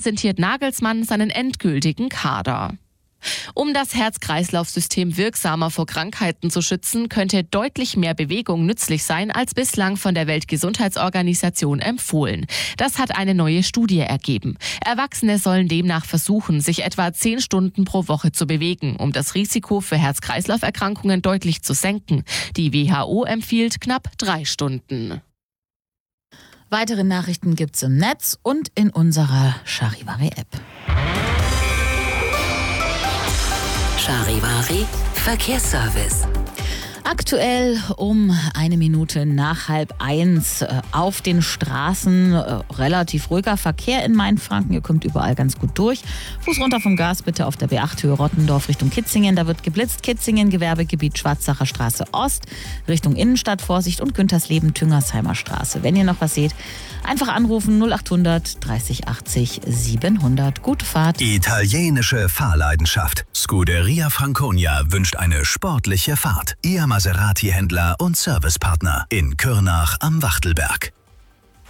präsentiert Nagelsmann seinen endgültigen Kader. Um das Herz-Kreislauf-System wirksamer vor Krankheiten zu schützen, könnte deutlich mehr Bewegung nützlich sein als bislang von der Weltgesundheitsorganisation empfohlen. Das hat eine neue Studie ergeben. Erwachsene sollen demnach versuchen, sich etwa 10 Stunden pro Woche zu bewegen, um das Risiko für Herz-Kreislauf-Erkrankungen deutlich zu senken. Die WHO empfiehlt knapp 3 Stunden. Weitere Nachrichten gibt's im Netz und in unserer Charivari-App. Charivari Verkehrsservice. Aktuell um 1 Minute nach 12:30 auf den Straßen relativ ruhiger Verkehr in Mainfranken. Ihr kommt überall ganz gut durch. Fuß runter vom Gas bitte auf der B8 Höhe Rottendorf Richtung Kitzingen. Da wird geblitzt. Kitzingen, Gewerbegebiet Schwarzacher Straße Ost, Richtung Innenstadt Vorsicht und Güntersleben Tüngersheimer Straße. Wenn ihr noch was seht, einfach anrufen 0800 30 80 700. Gute Fahrt. Italienische Fahrleidenschaft. Scuderia Franconia wünscht eine sportliche Fahrt. Ihr Maserati-Händler und Servicepartner in Kürnach am Wachtelberg.